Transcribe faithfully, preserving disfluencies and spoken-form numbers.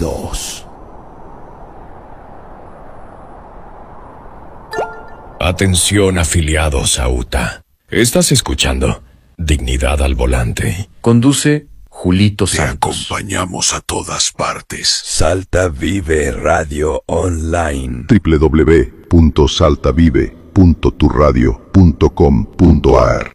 dos. Atención, afiliados a U T A. ¿Estás escuchando? Dignidad al volante. Conduce Julito Te Santos. acompañamos a todas partes. Salta Vive Radio Online. w w w punto salta vive punto tu radio punto com punto a r